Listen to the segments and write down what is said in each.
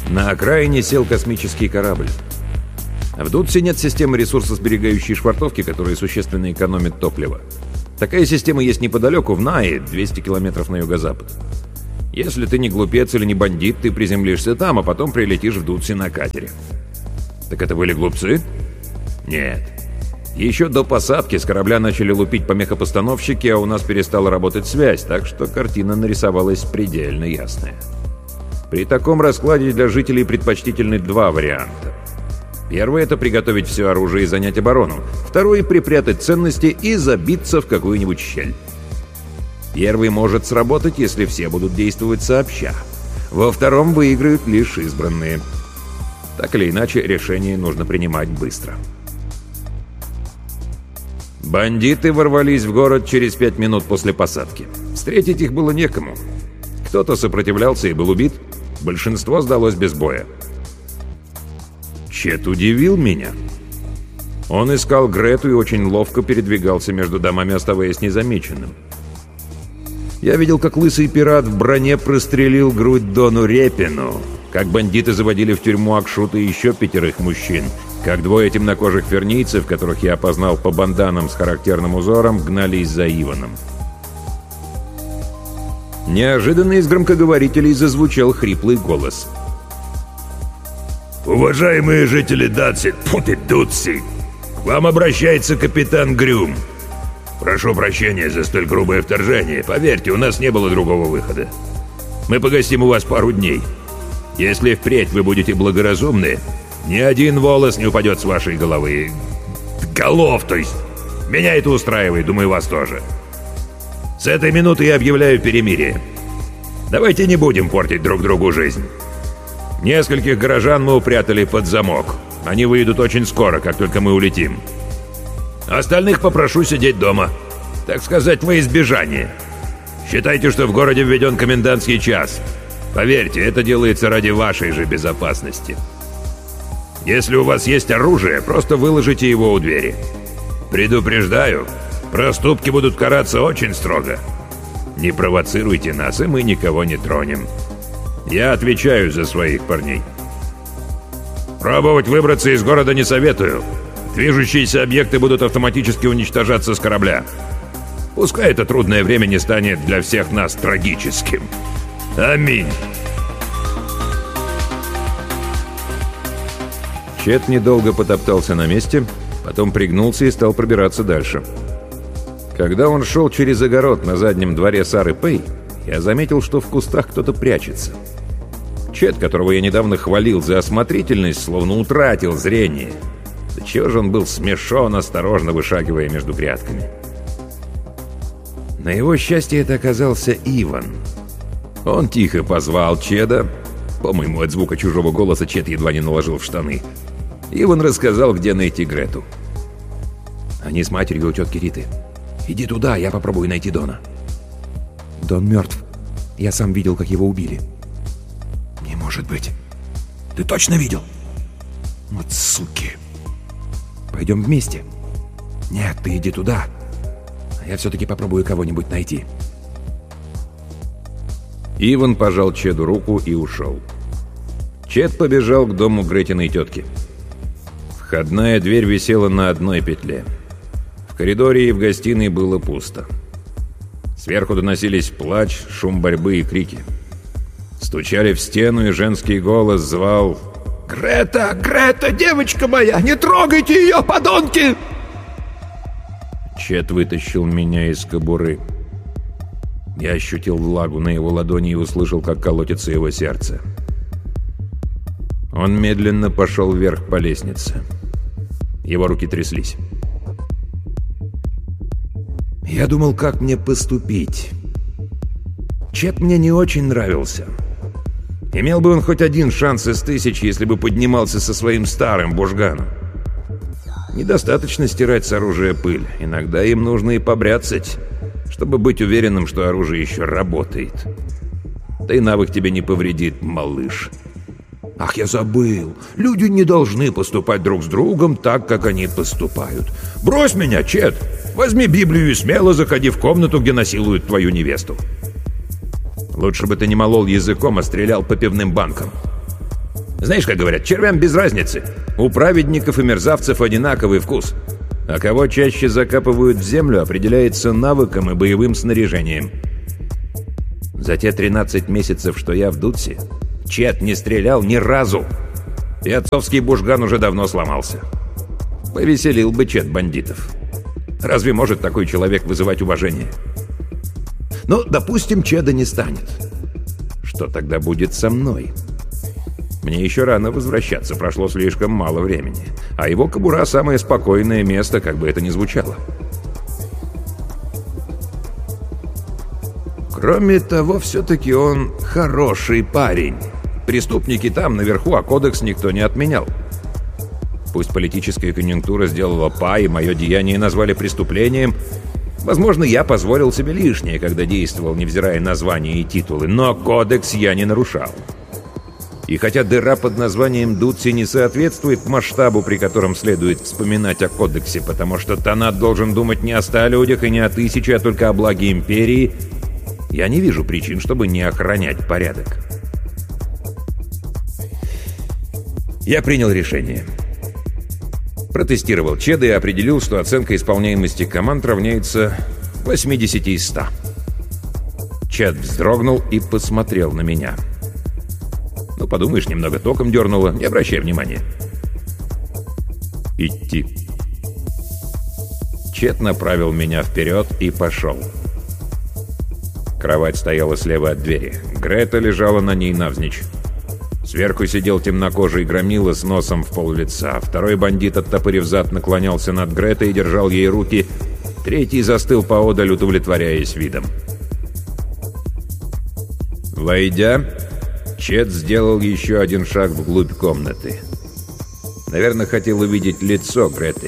На окраине сел космический корабль. В Дутсе нет системы ресурсосберегающей швартовки, которая существенно экономит топливо. Такая система есть неподалеку, в Найе, 200 километров на юго-запад. Если ты не глупец или не бандит, ты приземлишься там, а потом прилетишь в Дутсе на катере. Так это были глупцы? Нет. Еще до посадки с корабля начали лупить помехопостановщики, а у нас перестала работать связь, так что картина нарисовалась предельно ясная. При таком раскладе для жителей предпочтительны два варианта. Первый — это приготовить все оружие и занять оборону. Второй — припрятать ценности и забиться в какую-нибудь щель. Первый может сработать, если все будут действовать сообща. Во втором выиграют лишь избранные. Так или иначе, решение нужно принимать быстро. Бандиты ворвались в город через 5 минут после посадки. Встретить их было некому. Кто-то сопротивлялся и был убит. Большинство сдалось без боя. Чет удивил меня. Он искал Грету и очень ловко передвигался между домами, оставаясь незамеченным. Я видел, как лысый пират в броне прострелил грудь Дону Репину, как бандиты заводили в тюрьму Акшута и еще 5 мужчин, как 2 темнокожих фернийцев, которых я опознал по банданам с характерным узором, гнались за Иваном. Неожиданно из громкоговорителей зазвучал хриплый голос. «Уважаемые жители Дутси, к вам обращается капитан Грюм. Прошу прощения за столь грубое вторжение. Поверьте, у нас не было другого выхода. Мы погостим у вас пару дней. Если впредь вы будете благоразумны, ни один волос не упадет с вашей головы. Голов, то есть. Меня это устраивает, думаю, вас тоже. С этой минуты я объявляю перемирие. Давайте не будем портить друг другу жизнь. Нескольких горожан мы упрятали под замок. Они выйдут очень скоро, как только мы улетим. Остальных попрошу сидеть дома. Так сказать, во избежание. Считайте, что в городе введен комендантский час. Поверьте, это делается ради вашей же безопасности. Если у вас есть оружие, просто выложите его у двери. Предупреждаю, проступки будут караться очень строго. Не провоцируйте нас, и мы никого не тронем. Я отвечаю за своих парней. Пробовать выбраться из города не советую. Движущиеся объекты будут автоматически уничтожаться с корабля. Пускай это трудное время не станет для всех нас трагическим. Аминь. Чет недолго потоптался на месте, потом пригнулся и стал пробираться дальше. Когда он шел через огород на заднем дворе Сары Пэй, я заметил, что в кустах кто-то прячется. Чет, которого я недавно хвалил за осмотрительность, словно утратил зрение. Да чего же он был смешон, осторожно вышагивая между грядками. На его счастье это оказался Иван. Он тихо позвал Чеда. По-моему, от звука чужого голоса Чед едва не наложил в штаны. Иван рассказал, где найти Грету. Они с матерью у тетки Риты. Иди туда, я попробую найти Дона. Дон мертв. Я сам видел, как его убили. Не может быть. Ты точно видел? Вот суки. Пойдем вместе. Нет, ты иди туда. А я все-таки попробую кого-нибудь найти. Иван пожал Чеду руку и ушел. Чед побежал к дому Гретиной тетки. Входная дверь висела на одной петле. В коридоре и в гостиной было пусто. Сверху доносились плач, шум борьбы и крики. Стучали в стену, и женский голос звал: «Грета! Грета, девочка моя! Не трогайте ее, подонки!» Чет вытащил меня из кобуры. Я ощутил влагу на его ладони и услышал, как колотится его сердце. Он медленно пошел вверх по лестнице. Его руки тряслись. Я думал, как мне поступить. Чет мне не очень нравился. Имел бы он хоть один шанс из 1000, если бы поднимался со своим старым бужганом. Недостаточно стирать с оружия пыль. Иногда им нужно и побряцать, чтобы быть уверенным, что оружие еще работает. Да и навык тебе не повредит, малыш. Ах, я забыл. Люди не должны поступать друг с другом так, как они поступают. Брось меня, Чет. Возьми Библию и смело заходи в комнату, где насилуют твою невесту. Лучше бы ты не молол языком, а стрелял по пивным банкам. Знаешь, как говорят, червям без разницы. У праведников и мерзавцев одинаковый вкус. А кого чаще закапывают в землю, определяется навыком и боевым снаряжением. За те 13 месяцев, что я в Дутсе, Чет не стрелял ни разу. И отцовский бушган уже давно сломался. Повеселил бы Чет бандитов. Разве может такой человек вызывать уважение? Ну, допустим, Чеда не станет. Что тогда будет со мной? Мне еще рано возвращаться, прошло слишком мало времени. А его кобура — самое спокойное место, как бы это ни звучало. Кроме того, все-таки он хороший парень. Преступники там, наверху, а кодекс никто не отменял. Пусть политическая конъюнктура сделала па, и мое деяние назвали преступлением. Возможно, я позволил себе лишнее, когда действовал, невзирая на звания и титулы, но кодекс я не нарушал. И хотя дыра под названием Дутси не соответствует масштабу, при котором следует вспоминать о кодексе, потому что Танат должен думать не о 100 людях и не о 1000, а только о благе империи, я не вижу причин, чтобы не охранять порядок. Я принял решение. Протестировал Чеда и определил, что оценка исполняемости команд равняется 80 из 100. Чед вздрогнул и посмотрел на меня. Ну, подумаешь, немного током дернуло, не обращай внимания. Идти. Чед направил меня вперед и пошел. Кровать стояла слева от двери. Грета лежала на ней навзничь. Сверху сидел темнокожий громила с носом в пол лица. Второй бандит, оттопырив зад, наклонялся над Гретой и держал ей руки. Третий застыл поодаль, удовлетворяясь видом. Войдя, Чед сделал еще один шаг вглубь комнаты. Наверное, хотел увидеть лицо Греты.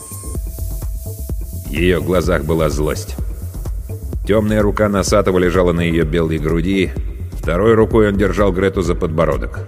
В ее глазах была злость. Темная рука Носатого лежала на ее белой груди. Второй рукой он держал Грету за подбородок.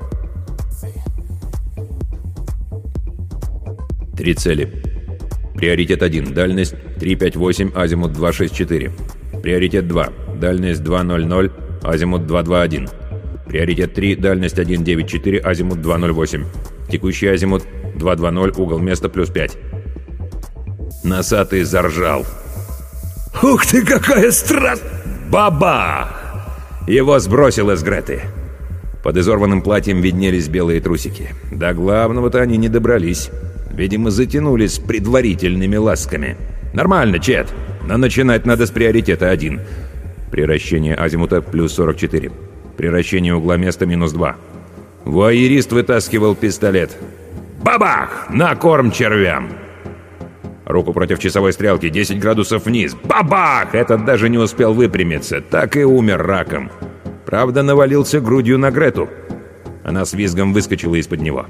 3 цели. Приоритет 1. Дальность 358, азимут 264. Приоритет 2. Дальность 200, азимут 221. Приоритет 3. Дальность 194, азимут 208. Текущий азимут 220, угол места +5. Носатый заржал. «Ух ты, какая страсть!» Бабах! Его сбросило с Греты. Под изорванным платьем виднелись белые трусики. До главного-то они не добрались. Видимо, затянулись предварительными ласками. «Нормально, Чет, но начинать надо с приоритета 1. Превращение азимута +44. Превращение угла места -2. Вуайерист вытаскивал пистолет. Бабах! На корм червям! Руку против часовой стрелки, 10 градусов вниз. Бабах! Этот даже не успел выпрямиться, так и умер раком. Правда, навалился грудью на Грету. Она с визгом выскочила из-под него.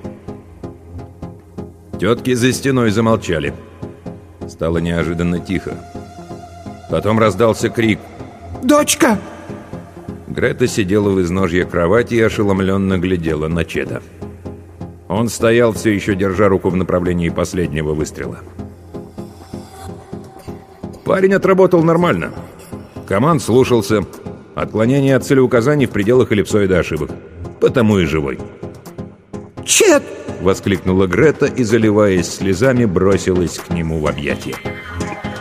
Тетки за стеной замолчали. Стало неожиданно тихо. Потом раздался крик. «Дочка!» Грета сидела в изножье кровати и ошеломленно глядела на Чеда. Он стоял, все еще держа руку в направлении последнего выстрела. Парень отработал нормально. Команд слушался. Отклонение от целеуказаний в пределах эллипсоида ошибок. Потому и живой. «Чет!» — воскликнула Грета и, заливаясь слезами, бросилась к нему в объятия.